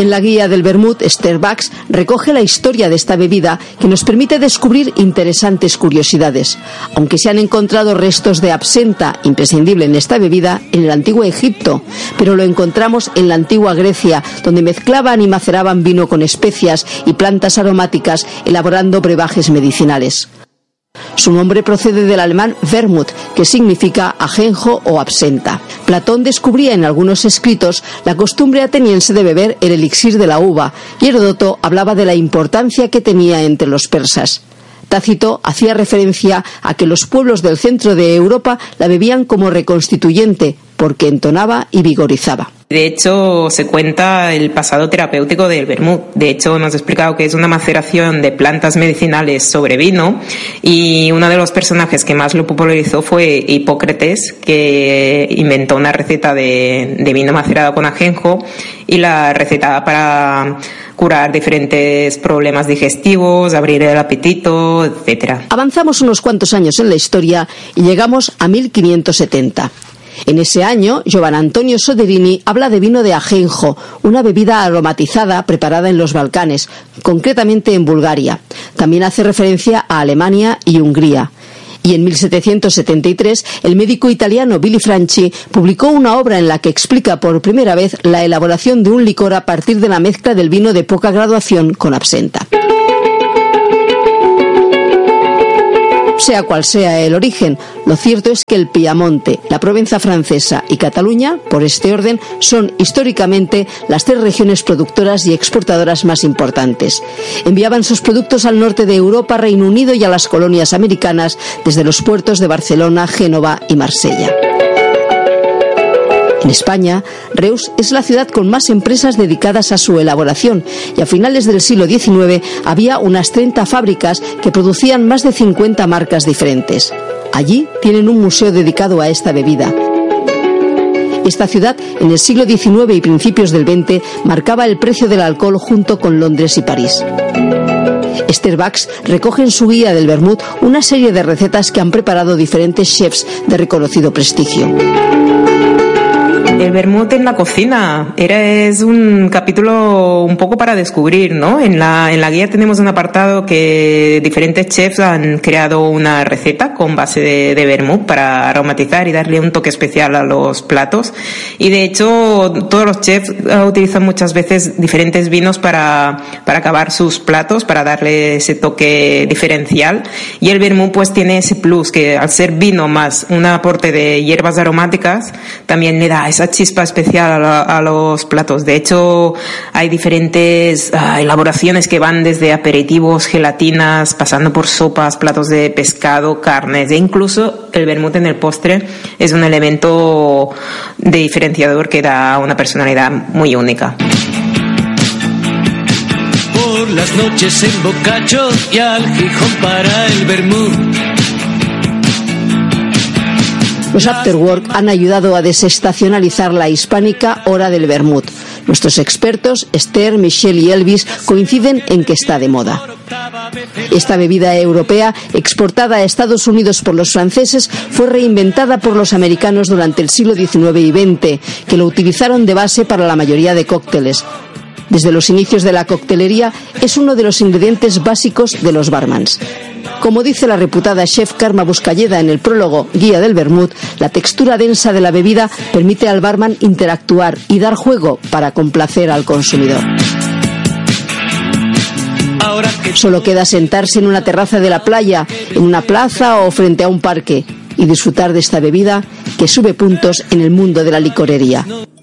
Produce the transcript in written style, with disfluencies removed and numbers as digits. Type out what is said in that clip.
En la guía del vermut, Starbucks recoge la historia de esta bebida que nos permite descubrir interesantes curiosidades. Aunque se han encontrado restos de absenta, imprescindible en esta bebida, en el antiguo Egipto, pero lo encontramos en la antigua Grecia, donde mezclaban y maceraban vino con especias y plantas aromáticas, elaborando brebajes medicinales. Su nombre procede del alemán Vermut, que significa ajenjo o absenta. Platón descubría en algunos escritos la costumbre ateniense de beber el elixir de la uva, y Heródoto hablaba de la importancia que tenía entre los persas. Tácito hacía referencia a que los pueblos del centro de Europa la bebían como reconstituyente, porque entonaba y vigorizaba. De hecho, se cuenta el pasado terapéutico del vermut. De hecho, nos ha explicado que es una maceración de plantas medicinales sobre vino, y uno de los personajes que más lo popularizó fue Hipócrates, que inventó una receta de vino macerado con ajenjo y la recetaba para curar diferentes problemas digestivos, abrir el apetito, etc. Avanzamos unos cuantos años en la historia y llegamos a 1570. En ese año, Giovan Antonio Soderini habla de vino de ajenjo, una bebida aromatizada preparada en los Balcanes, concretamente en Bulgaria. También hace referencia a Alemania y Hungría. Y en 1773, el médico italiano Billy Franchi publicó una obra en la que explica por primera vez la elaboración de un licor a partir de la mezcla del vino de poca graduación con absenta. Sea cual sea el origen, lo cierto es que el Piamonte, la Provenza francesa y Cataluña, por este orden, son históricamente las tres regiones productoras y exportadoras más importantes. Enviaban sus productos al norte de Europa, Reino Unido y a las colonias americanas desde los puertos de Barcelona, Génova y Marsella. En España, Reus es la ciudad con más empresas dedicadas a su elaboración, y a finales del siglo XIX había unas 30 fábricas que producían más de 50 marcas diferentes. Allí tienen un museo dedicado a esta bebida. Esta ciudad, en el siglo XIX y principios del XX, marcaba el precio del alcohol junto con Londres y París. Starbucks recoge en su guía del vermut una serie de recetas que han preparado diferentes chefs de reconocido prestigio. El vermut en la cocina es un capítulo un poco para descubrir, ¿no? En la guía tenemos un apartado que diferentes chefs han creado una receta con base de vermut para aromatizar y darle un toque especial a los platos. Y de hecho, todos los chefs utilizan muchas veces diferentes vinos para acabar sus platos, para darle ese toque diferencial. Y el vermut pues tiene ese plus que, al ser vino más un aporte de hierbas aromáticas, también le da esa chispa especial a los platos. De hecho, hay diferentes elaboraciones que van desde aperitivos, gelatinas, pasando por sopas, platos de pescado, carnes, e incluso el vermut en el postre es un elemento de diferenciador que da una personalidad muy única. Por las noches en Boccaccio y al Gijón para el vermut. Los afterwork han ayudado a desestacionalizar la hispánica hora del vermut. Nuestros expertos, Esther, Michelle y Elvis, coinciden en que está de moda. Esta bebida europea, exportada a Estados Unidos por los franceses, fue reinventada por los americanos durante el siglo XIX y XX, que lo utilizaron de base para la mayoría de cócteles. Desde los inicios de la coctelería, es uno de los ingredientes básicos de los barmans. Como dice la reputada chef Karma Buscalleda en el prólogo Guía del Vermut, la textura densa de la bebida permite al barman interactuar y dar juego para complacer al consumidor. Solo queda sentarse en una terraza de la playa, en una plaza o frente a un parque y disfrutar de esta bebida que sube puntos en el mundo de la licorería.